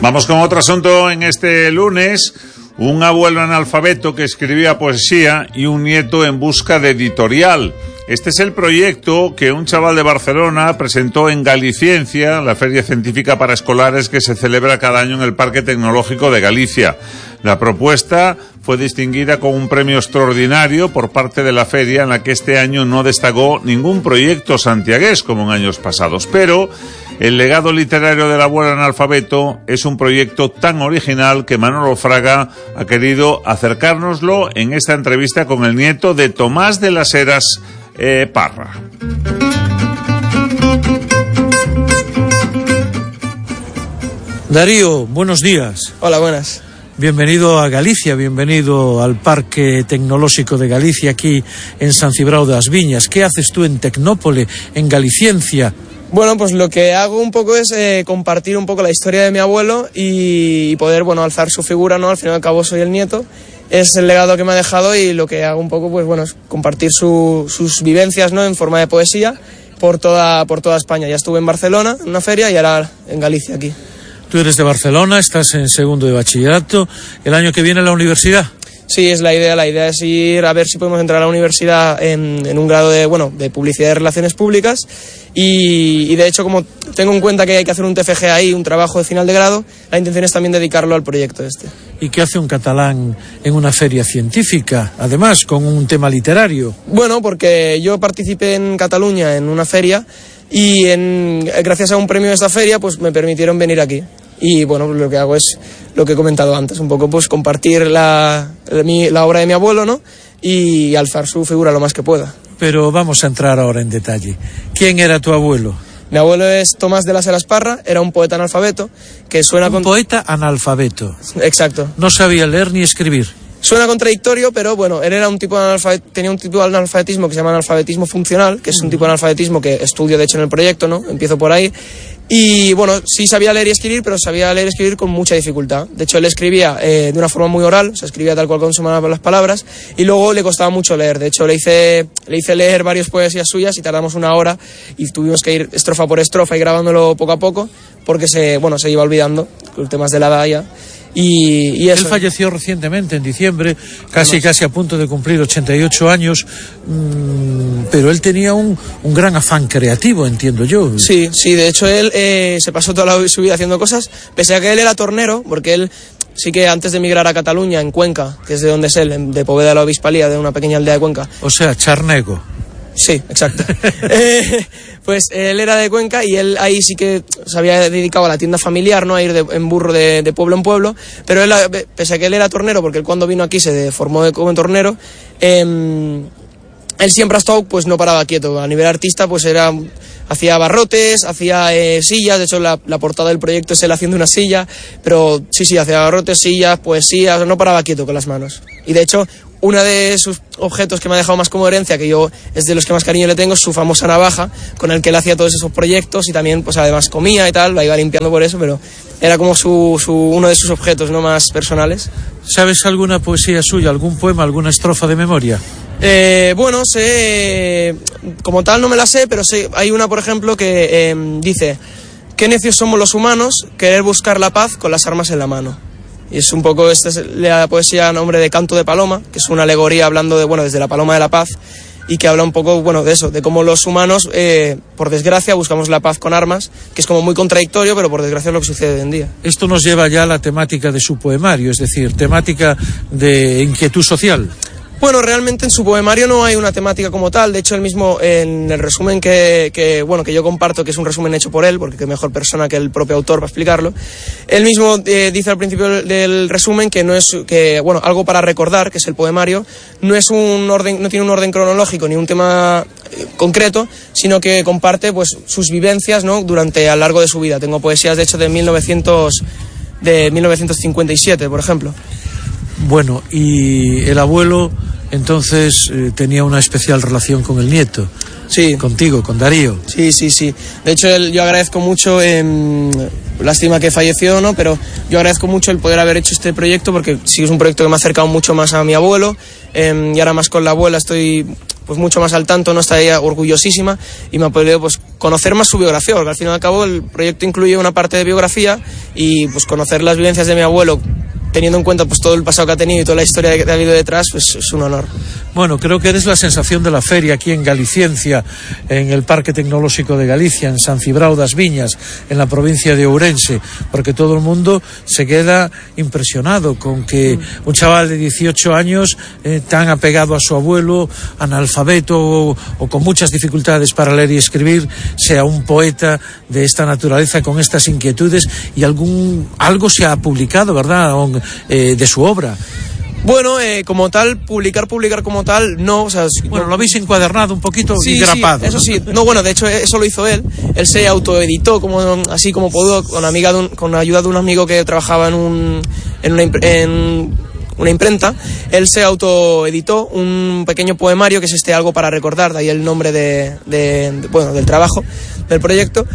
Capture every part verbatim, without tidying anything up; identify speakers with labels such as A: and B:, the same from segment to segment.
A: Vamos con otro asunto en este lunes. Un abuelo analfabeto que escribía poesía y un nieto en busca de editorial. Este es el proyecto que un chaval de Barcelona presentó en Galiciencia, la feria científica para escolares que se celebra cada año en el Parque Tecnológico de Galicia. La propuesta fue distinguida con un premio extraordinario por parte de la feria, en la que este año no destacó ningún proyecto santiagués como en años pasados. Pero el legado literario del abuelo analfabeto es un proyecto tan original que Manolo Fraga ha querido acercárnoslo en esta entrevista con el nieto de Tomás de las Heras eh, Parra.
B: Darío, buenos días.
C: Hola, buenas.
B: Bienvenido a Galicia, bienvenido al Parque Tecnológico de Galicia, aquí en San Cibrao de las Viñas. ¿Qué haces tú en Tecnópole, en Galiciencia?
C: Bueno, pues lo que hago un poco es eh, compartir un poco la historia de mi abuelo y, y poder, bueno, alzar su figura, ¿no? Al fin y al cabo soy el nieto, es el legado que me ha dejado y lo que hago un poco, pues bueno, es compartir su, sus vivencias, ¿no? En forma de poesía por toda, por toda España. Ya estuve en Barcelona, en una feria, y ahora en Galicia, aquí.
B: Tú eres de Barcelona, estás en segundo de bachillerato, ¿el año que viene a la universidad?
C: Sí, es la idea, la idea es ir a ver si podemos entrar a la universidad en, en un grado de, bueno, de publicidad y relaciones públicas y, y de hecho, como tengo en cuenta que hay que hacer un T F G ahí, un trabajo de final de grado, la intención es también dedicarlo al proyecto este.
B: ¿Y qué hace un catalán en una feria científica, además con un tema literario?
C: Bueno, porque yo participé en Cataluña en una feria y en, gracias a un premio de esta feria pues me permitieron venir aquí. Y bueno, lo que hago es lo que he comentado antes, un poco pues compartir la, la, la obra de mi abuelo, ¿no? Y alzar su figura lo más que pueda.
B: Pero vamos a entrar ahora en detalle. ¿Quién era tu abuelo?
C: Mi abuelo es Tomás de las Heras Parra, era un poeta analfabeto que suena...
B: Un
C: con...
B: poeta analfabeto.
C: Exacto.
B: No sabía leer ni escribir.
C: Suena contradictorio, pero bueno, él era un tipo de analfabet... tenía un tipo de analfabetismo que se llama analfabetismo funcional, que es un tipo de analfabetismo que estudio de hecho en el proyecto, ¿no? Empiezo por ahí. Y bueno, sí sabía leer y escribir, pero sabía leer y escribir con mucha dificultad. De hecho, él escribía eh, de una forma muy oral, o sea, escribía tal cual como sonaban las palabras, y luego le costaba mucho leer. De hecho, le hice, le hice leer varias poesías suyas y tardamos una hora y tuvimos que ir estrofa por estrofa y grabándolo poco a poco, porque se, bueno, se iba olvidando con temas de la edad ya. Y, y eso.
B: Él falleció recientemente, en diciembre, casi casi a punto de cumplir ochenta y ocho años, mmm, pero él tenía un, un gran afán creativo, entiendo yo.
C: Sí, sí, de hecho él eh, se pasó toda la, su vida haciendo cosas, pese a que él era tornero, porque él sí que antes de emigrar a Cataluña, en Cuenca, que es de donde es él, de Poveda de la Obispalía, de una pequeña aldea de Cuenca.
B: O sea, charnego.
C: Sí, exacto. eh, pues él era de Cuenca y él ahí sí que se había dedicado a la tienda familiar, ¿no? A ir de, en burro de, de pueblo en pueblo, pero él, pese a que él era tornero, porque él cuando vino aquí se formó de, como tornero, eh, él siempre ha estado, pues no paraba quieto. A nivel artista, pues era... hacía barrotes, hacía eh, sillas, de hecho la, la portada del proyecto es él haciendo una silla, pero sí, sí, hacía barrotes, sillas, poesías, no paraba quieto con las manos. Y de hecho, uno de sus objetos que me ha dejado más como herencia, que yo es de los que más cariño le tengo, es su famosa navaja, con el que él hacía todos esos proyectos y también, pues además comía y tal, la iba limpiando por eso, pero era como su, su uno de sus objetos, ¿no? Más personales.
B: ¿Sabes alguna poesía suya, algún poema, alguna estrofa de memoria?
C: Eh, bueno, sé, como tal no me la sé, pero sé, hay una, por ejemplo, que eh, dice: qué necios somos los humanos, querer buscar la paz con las armas en la mano. Y es un poco, esta es la poesía a nombre de Canto de Paloma, que es una alegoría hablando de, bueno, desde la paloma de la paz, y que habla un poco, bueno, de eso, de cómo los humanos, eh, por desgracia, buscamos la paz con armas, que es como muy contradictorio, pero por desgracia es lo que sucede hoy en día.
B: Esto nos lleva ya a la temática de su poemario, es decir, temática de inquietud social.
C: Bueno, realmente en su poemario no hay una temática como tal. De hecho, él mismo, en el resumen que, que, bueno, que yo comparto, que es un resumen hecho por él, porque qué mejor persona que el propio autor para explicarlo, él mismo eh, dice al principio del resumen que no es, que, bueno, algo para recordar, que es el poemario, no es un orden, no tiene un orden cronológico ni un tema eh, concreto, sino que comparte, pues, sus vivencias, ¿no? Durante, a lo largo de su vida. Tengo poesías, de hecho, de mil novecientos, de mil novecientos cincuenta y siete, por ejemplo.
B: Bueno, y el abuelo entonces eh, tenía una especial relación con el nieto.
C: Sí.
B: Contigo, con Darío.
C: Sí, sí, sí. De hecho, él, yo agradezco mucho, eh, lástima que falleció, ¿no? Pero yo agradezco mucho el poder haber hecho este proyecto, porque sí es un proyecto que me ha acercado mucho más a mi abuelo, eh, y ahora más con la abuela estoy pues mucho más al tanto, no está ella orgullosísima y me ha podido pues conocer más su biografía, porque al fin y al cabo el proyecto incluye una parte de biografía y pues conocer las vivencias de mi abuelo, teniendo en cuenta pues todo el pasado que ha tenido y toda la historia que ha habido detrás, pues es un honor.
B: Bueno, creo que eres la sensación de la feria aquí en Galiciencia, en el Parque Tecnológico de Galicia, en San Cibrao das Viñas, en la provincia de Ourense, porque todo el mundo se queda impresionado con que un chaval de dieciocho años, eh, tan apegado a su abuelo, analfabeto o, o con muchas dificultades para leer y escribir, sea un poeta de esta naturaleza con estas inquietudes, y algún algo se ha publicado, ¿verdad?, eh, de su obra.
C: Bueno, eh, como tal, publicar, publicar como tal, no, o sea...
B: Bueno,
C: no,
B: lo habéis encuadernado un poquito
C: sí,
B: y grapado.
C: Sí, eso sí, no, bueno, de hecho eso lo hizo él, él se autoeditó como, así como pudo, con, amiga de un, con la ayuda de un amigo que trabajaba en, un, en, una, en una imprenta, él se autoeditó un pequeño poemario que es este Algo para recordar, de ahí el nombre de, de, de bueno, del trabajo, del proyecto,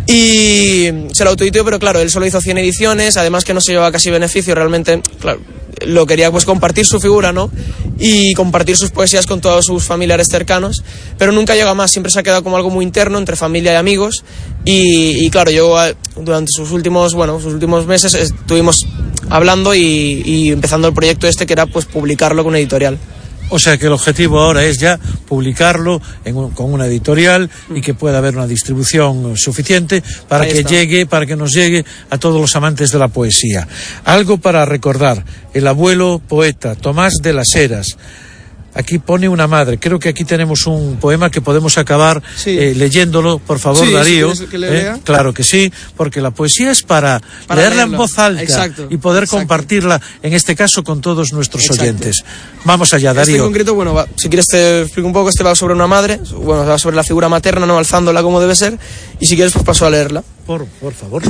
C: y se lo autoeditó, pero claro, él solo hizo cien ediciones, además que no se llevaba casi beneficio, realmente, claro, lo quería pues compartir su figura, ¿no? Y compartir sus poesías con todos sus familiares cercanos, pero nunca llega más, siempre se ha quedado como algo muy interno entre familia y amigos, y, y claro, yo durante sus últimos, bueno, sus últimos meses estuvimos hablando y, y empezando el proyecto este, que era pues publicarlo con una editorial.
B: O sea que el objetivo ahora es ya publicarlo en un, con una editorial y que pueda haber una distribución suficiente para
C: Ahí
B: que
C: está.
B: llegue, para que nos llegue a todos los amantes de la poesía. Algo para recordar, el abuelo poeta Tomás de las Heras. Aquí pone una madre. Creo que aquí tenemos un poema que podemos acabar
C: Sí.
B: eh, leyéndolo, por favor,
C: Sí,
B: Darío.
C: si quieres que le
B: ¿eh?
C: lea.
B: Claro que sí, porque la poesía es para,
C: Para
B: leerla en
C: leerlo.
B: voz alta.
C: Exacto,
B: Y poder
C: exacto.
B: compartirla, en este caso, con todos nuestros
C: Exacto.
B: oyentes. Vamos allá,
C: Este en
B: Darío.
C: concreto, bueno, va, si quieres te explico un poco, este va sobre una madre, bueno, va sobre la figura materna, no alzándola como debe ser, y si quieres pues paso a leerla.
B: Por, por favor.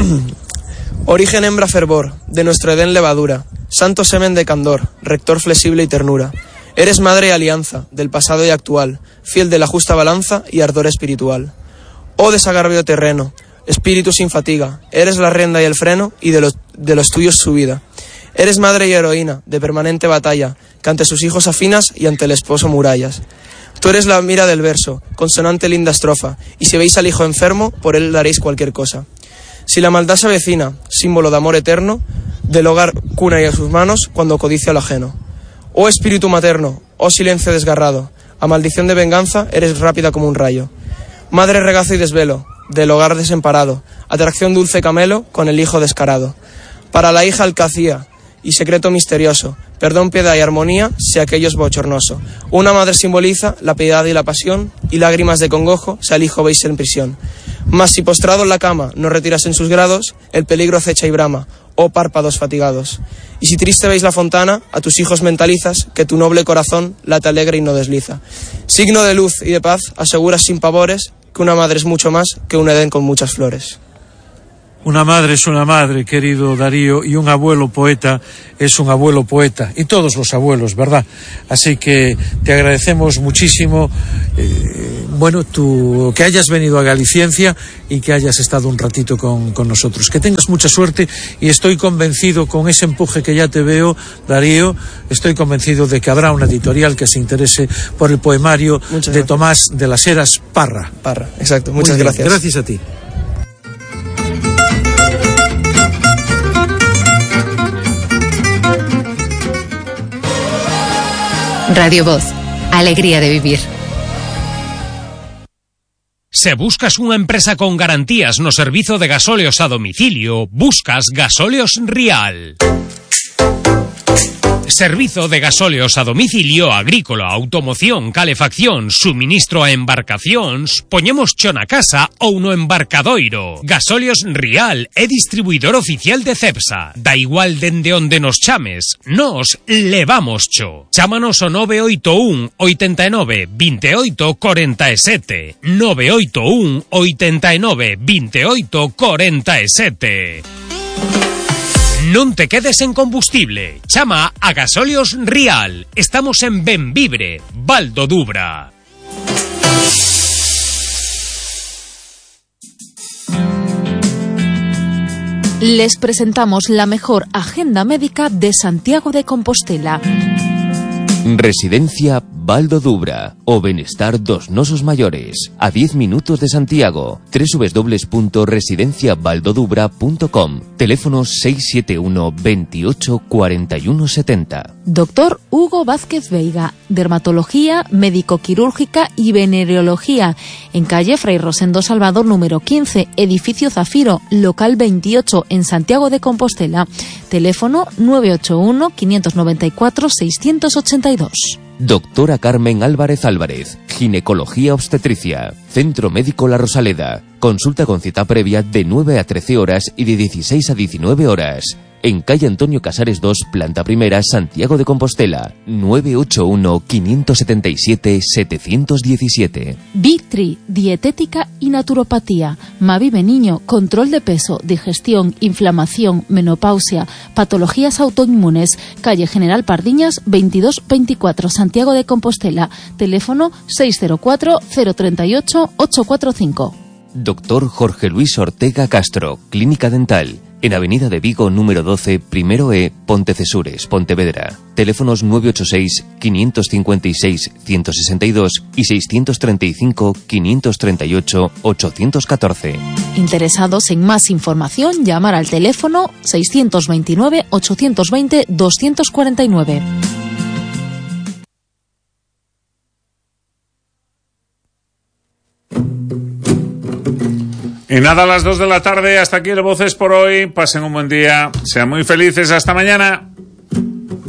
C: Origen hembra fervor, de nuestro Edén levadura, santo semen de candor, rector flexible y ternura. Eres madre y alianza, del pasado y actual, fiel de la justa balanza y ardor espiritual. Oh desagravio terreno, espíritu sin fatiga, eres la rienda y el freno, y de los, de los tuyos su vida. Eres madre y heroína, de permanente batalla, que ante sus hijos afinas y ante el esposo murallas. Tú eres la mira del verso, consonante linda estrofa, y si veis al hijo enfermo, por él daréis cualquier cosa. Si la maldad se avecina, símbolo de amor eterno, del hogar cuna y a sus manos, cuando codicia lo ajeno. Oh espíritu materno, oh silencio desgarrado, a maldición de venganza eres rápida como un rayo. Madre regazo y desvelo, del hogar desemparado, atracción dulce camelo con el hijo descarado. Para la hija alcacía y secreto misterioso, perdón, piedad y armonía, si aquello es bochornoso. Una madre simboliza la piedad y la pasión, y lágrimas de congojo si al hijo veis en prisión. Mas si postrado en la cama no retiras en sus grados, el peligro acecha y brama, oh párpados fatigados. Y si triste veis la fontana, a tus hijos mentalizas que tu noble corazón late alegre y no desliza. Signo de luz y de paz, aseguras sin pavores que una madre es mucho más que un Edén con muchas flores.
B: Una madre es una madre, querido Darío, y un abuelo poeta es un abuelo poeta, y todos los abuelos, ¿verdad? Así que te agradecemos muchísimo, eh, bueno, tú, que hayas venido a Galiciencia y que hayas estado un ratito con, con nosotros. Que tengas mucha suerte, y estoy convencido, con ese empuje que ya te veo, Darío, estoy convencido de que habrá una editorial que se interese por el poemario
C: Muchas
B: de
C: gracias.
B: Tomás de las Heras Parra.
C: Parra, exacto,
B: Muy
C: muchas
B: bien,
C: gracias.
B: Gracias a ti.
D: Radio Voz, alegría de vivir.
E: Se buscas unha empresa con garantías no servizo de gasóleos a domicilio, buscas Gasóleos Rial. Servizo de gasóleos a domicilio agrícola, automoción, calefacción, suministro a embarcacións, poñemos cho na casa ou no embarcadoiro. Gasóleos Rial é distribuidor oficial de Cepsa. Da igual dende onde nos chames, nos levamos cho. Chámanos o nove oito un, oitenta e nove, veintiocho, cuarenta e sete. nove oito un, oitenta e nove, veintiocho, cuarenta e sete. Non te quedes en combustible. Chama a Gasóleos Rial. Estamos en Benvibre, Val do Dubra.
F: Les presentamos la mejor agenda médica de Santiago de Compostela.
G: Residencia Baldo Dubra o Benestar dos Nosos Mayores, a diez minutos de Santiago. doble u doble u doble u punto residencia baldo dubra punto com. Teléfono seis siete uno, veintiocho, cuarenta y uno setenta.
F: Doctor Hugo Vázquez Veiga, dermatología, médico-quirúrgica y venereología, en calle Fray Rosendo Salvador número quince, edificio Zafiro, local veintiocho, en Santiago de Compostela. Teléfono nueve ocho uno, quinientos noventa y cuatro, seiscientos ochenta y dos.
G: Doctora Carmen Álvarez Álvarez, ginecología obstetricia, Centro Médico La Rosaleda. Consulta con cita previa de nueve a trece horas y de dieciséis a diecinueve horas. En calle Antonio Casares dos, planta primera, Santiago de Compostela. nueve ocho uno, quinientos setenta y siete, setecientos diecisiete.
F: Victri, dietética y naturopatía. Mavive Niño, control de peso, digestión, inflamación, menopausia, patologías autoinmunes. Calle General Pardiñas, veintidós veinticuatro, Santiago de Compostela. Teléfono seis cero cuatro, cero tres ocho, ocho cuatro cinco.
G: Doctor Jorge Luis Ortega Castro, Clínica Dental. En Avenida de Vigo, número doce, primero E, Pontecesures, Pontevedra. Teléfonos nueve ocho seis, quinientos cincuenta y seis, ciento sesenta y dos y seiscientos treinta y cinco, quinientos treinta y ocho, ochocientos catorce.
F: Interesados en más información, llamar al teléfono seiscientos veintinueve, ochocientos veinte, doscientos cuarenta y nueve.
A: Y nada, a las dos de la tarde, hasta aquí el Voces por hoy. Pasen un buen día, sean muy felices, hasta mañana.